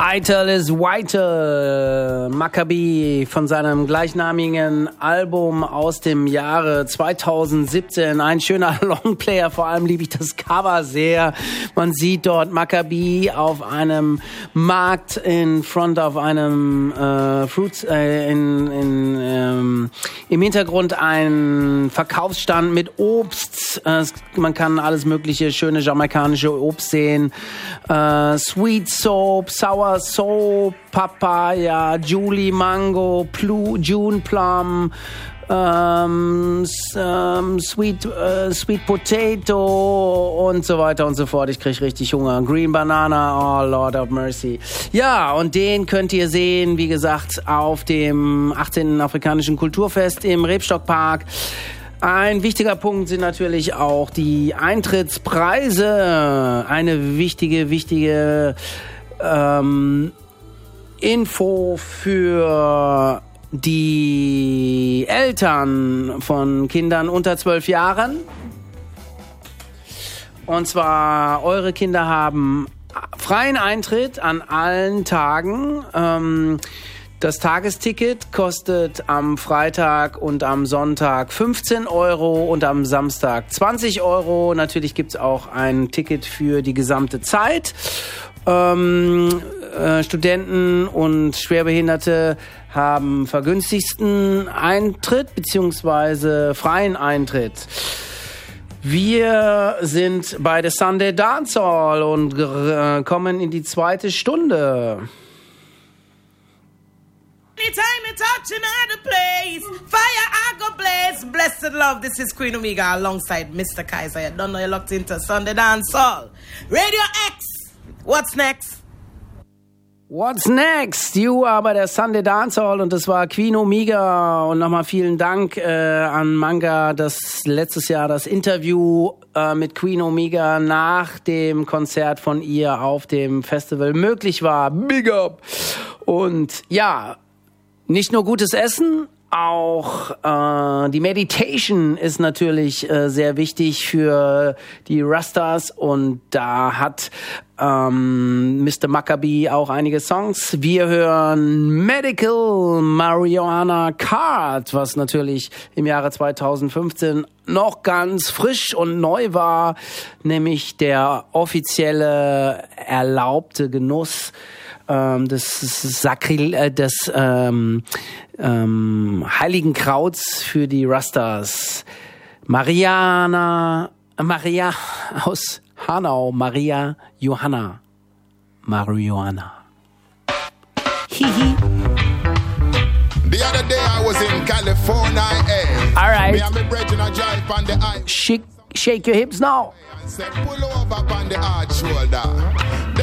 Eitel is White, Maccabi von seinem gleichnamigen Album aus dem Jahre 2017. Ein schöner Longplayer, vor allem liebe ich das Cover sehr. Man sieht dort Maccabi auf einem Markt in front auf einem im Hintergrund ein Verkaufsstand mit Obst. Man kann alles mögliche schöne jamaikanische Obst sehen. Sweet Soap, Sour Soap, Papaya, Julie Mango, June Plum, Sweet Potato und so weiter und so fort. Ich kriege richtig Hunger. Green Banana, oh Lord of Mercy. Ja, und den könnt ihr sehen, wie gesagt, auf dem 18. Afrikanischen Kulturfest im Rebstockpark. Ein wichtiger Punkt sind natürlich auch die Eintrittspreise. Eine wichtige Info für die Eltern von Kindern unter 12 Jahren. Und zwar, eure Kinder haben freien Eintritt an allen Tagen. Das Tagesticket kostet am Freitag und am Sonntag 15 € und am Samstag 20 €. Natürlich gibt's auch ein Ticket für die gesamte Zeit. Studenten und Schwerbehinderte haben vergünstigsten Eintritt bzw. freien Eintritt. Wir sind bei der Sunday Dancehall und kommen in die zweite Stunde. Anytime you touch another place, fire I go blaze. Blessed love, this is Queen Omega alongside Mr. Kaiser. You don't know you're locked into Sunday Dancehall. Radio X, what's next? What's next? You are bei der Sunday Dancehall und das war Queen Omega. Und nochmal vielen Dank an Manga, dass letztes Jahr das Interview mit Queen Omega nach dem Konzert von ihr auf dem Festival möglich war. Big up! Und ja, nicht nur gutes Essen, auch die Meditation ist natürlich sehr wichtig für die Rastas und da hat Mr. Maccabi auch einige Songs. Wir hören Medical Marijuana Card, was natürlich im Jahre 2015 noch ganz frisch und neu war, nämlich der offizielle erlaubte Genuss des heiligen Krauts für die Rastas. Maria aus Hanau, Maria Johanna Marijuana. Hihi. The other day I was in California. All right. Me and my brethren a drive on the Shake your hips now. Say pull over on the hard shoulder.